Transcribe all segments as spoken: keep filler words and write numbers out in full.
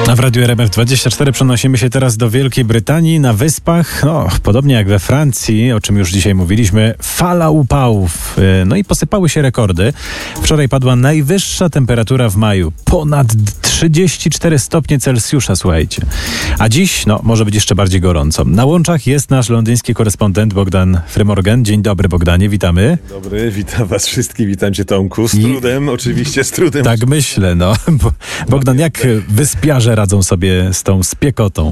A w Radiu R M F dwadzieścia cztery przenosimy się teraz do Wielkiej Brytanii. Na Wyspach, no, podobnie jak we Francji, o czym już dzisiaj mówiliśmy, fala upałów. No i posypały się rekordy. Wczoraj padła najwyższa temperatura w maju. Ponad trzydzieści cztery stopnie Celsjusza, słuchajcie. A dziś, no, może być jeszcze bardziej gorąco. Na łączach jest nasz londyński korespondent Bogdan Frymorgan. Dzień dobry, Bogdanie, witamy. Dzień dobry, witam was wszystkich, witam cię, Tomku. Z trudem, I... oczywiście, z trudem. Tak myślę, no. Bogdan, jak wyspiarze radzą sobie z tą spiekotą?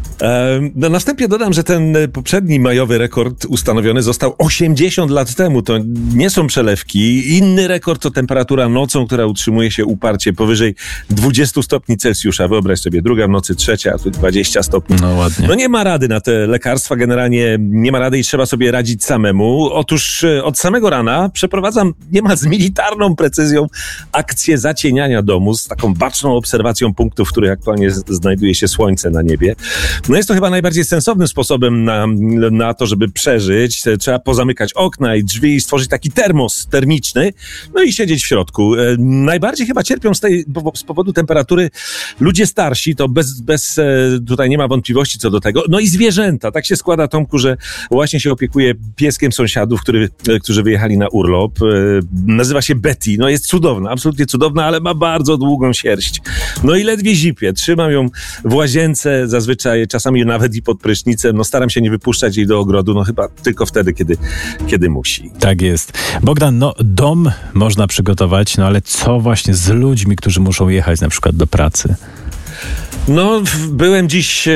No, na wstępie dodam, że ten poprzedni majowy rekord ustanowiony został osiemdziesiąt lat temu. To nie są przelewki. Inny rekord to temperatura nocą, która utrzymuje się uparcie powyżej dwudziestu stopni Celsjusza. Wyobraź sobie, druga w nocy, trzecia, a tu dwadzieścia stopni. No ładnie. No nie ma rady na te lekarstwa, generalnie nie ma rady i trzeba sobie radzić samemu. Otóż od samego rana przeprowadzam niemal z militarną precyzją akcję zacieniania domu z taką baczną obserwacją punktów, w których aktualnie znajduje się słońce na niebie. No jest to chyba najbardziej sensownym sposobem na, na to, żeby przeżyć. Trzeba pozamykać okna i drzwi i stworzyć taki termos termiczny, no i siedzieć w środku. E, najbardziej chyba cierpią z, tej, z powodu temperatury ludzie starsi, to bez, bez tutaj nie ma wątpliwości co do tego. No i zwierzęta. Tak się składa, Tomku, że właśnie się opiekuję pieskiem sąsiadów, który, którzy wyjechali na urlop. E, nazywa się Betty. No jest cudowna, absolutnie cudowna, ale ma bardzo długą sierść. No i ledwie zipie. Trzymam ją w łazience, zazwyczaj czasami nawet i pod prysznicem. No staram się nie wypuszczać jej do ogrodu, no chyba tylko wtedy, kiedy, kiedy musi. Tak jest. Bogdan, no dom można przygotować, no ale co właśnie z ludźmi, którzy muszą jechać na przykład do pracy? No, byłem dziś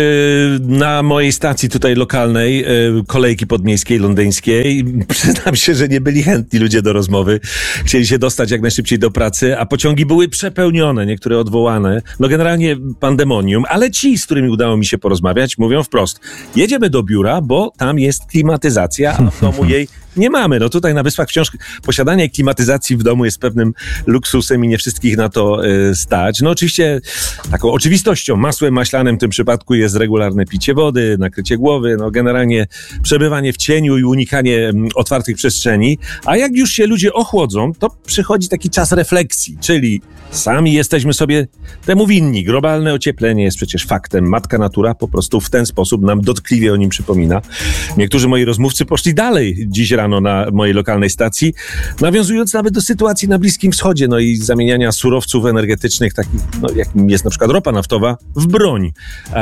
na mojej stacji tutaj lokalnej, kolejki podmiejskiej, londyńskiej. Przyznam się, że nie byli chętni ludzie do rozmowy. Chcieli się dostać jak najszybciej do pracy, a pociągi były przepełnione, niektóre odwołane. No generalnie pandemonium, ale ci, z którymi udało mi się porozmawiać, mówią wprost. Jedziemy do biura, bo tam jest klimatyzacja, a w domu jej nie mamy. No tutaj na Wyspach wciąż posiadanie klimatyzacji w domu jest pewnym luksusem i nie wszystkich na to y, stać. No oczywiście taką oczywistością, masłem maślanym w tym przypadku jest regularne picie wody, nakrycie głowy, no generalnie przebywanie w cieniu i unikanie m, otwartych przestrzeni. A jak już się ludzie ochłodzą, to przychodzi taki czas refleksji, czyli sami jesteśmy sobie temu winni. Globalne ocieplenie jest przecież faktem. Matka natura po prostu w ten sposób nam dotkliwie o nim przypomina. Niektórzy moi rozmówcy poszli dalej dziś rano na mojej lokalnej stacji, nawiązując nawet do sytuacji na Bliskim Wschodzie, no i zamieniania surowców energetycznych, takich, no, jakim jest na przykład ropa naftowa, w broń.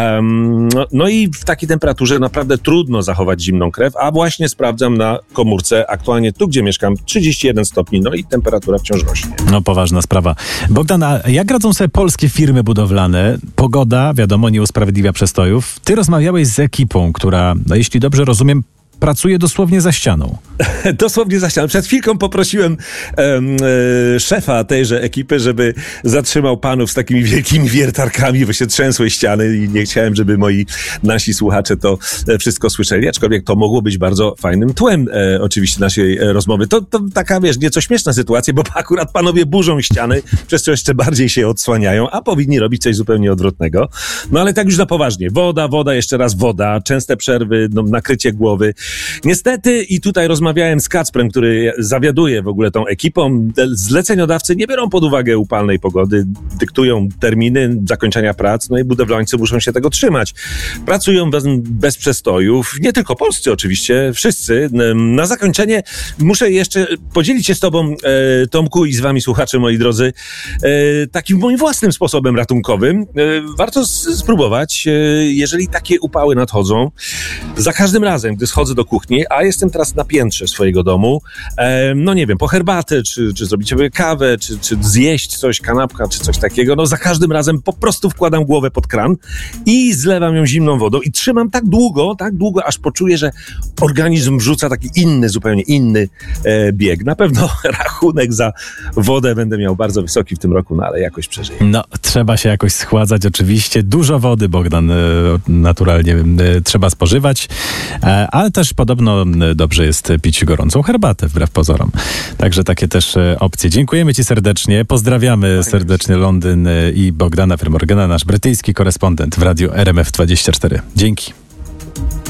Um, no, no i w takiej temperaturze naprawdę trudno zachować zimną krew, a właśnie sprawdzam na komórce aktualnie tu, gdzie mieszkam, trzydzieści jeden stopni, no i temperatura wciąż rośnie. No poważna sprawa. Bogdan, a jak radzą sobie polskie firmy budowlane? Pogoda, wiadomo, nie usprawiedliwia przestojów. Ty rozmawiałeś z ekipą, która, no, jeśli dobrze rozumiem, pracuje dosłownie za ścianą. Dosłownie za ścianą. Przed chwilką poprosiłem um, e, szefa tejże ekipy, żeby zatrzymał panów z takimi wielkimi wiertarkami, bo się trzęsły ściany i nie chciałem, żeby moi nasi słuchacze to e, wszystko słyszeli, aczkolwiek to mogło być bardzo fajnym tłem e, oczywiście naszej e, rozmowy. To, to taka, wiesz, nieco śmieszna sytuacja, bo akurat panowie burzą ściany, przez co jeszcze bardziej się odsłaniają, a powinni robić coś zupełnie odwrotnego. No ale tak już na poważnie. Woda, woda, jeszcze raz woda, częste przerwy, no, nakrycie głowy. Niestety i tutaj rozmawiałem z Kacprem, który zawiaduje w ogóle tą ekipą. Zleceniodawcy nie biorą pod uwagę upalnej pogody, dyktują terminy zakończenia prac, no i budowlańcy muszą się tego trzymać. Pracują bez, bez przestojów, nie tylko polscy oczywiście, wszyscy. Na zakończenie muszę jeszcze podzielić się z tobą, e, Tomku, i z wami słuchacze, moi drodzy, e, takim moim własnym sposobem ratunkowym. E, warto s- spróbować, e, jeżeli takie upały nadchodzą. Za każdym razem, gdy schodzę do kuchni, a jestem teraz na piętrze swojego domu, e, no nie wiem, po herbatę, czy, czy zrobić sobie kawę, czy, czy zjeść coś, kanapka, czy coś takiego, no za każdym razem po prostu wkładam głowę pod kran i zlewam ją zimną wodą i trzymam tak długo, tak długo, aż poczuję, że organizm wrzuca taki inny, zupełnie inny e, bieg. Na pewno rachunek za wodę będę miał bardzo wysoki w tym roku, no ale jakoś przeżyję. No, trzeba się jakoś schładzać oczywiście. Dużo wody, Bogdan, e, naturalnie e, trzeba spożywać, e, ale też podobno dobrze jest pić gorącą herbatę, wbrew pozorom. Także takie też opcje. Dziękujemy ci serdecznie. Pozdrawiamy serdecznie Londyn i Bogdana Frymorgana, nasz brytyjski korespondent w Radiu R M F dwadzieścia cztery. Dzięki.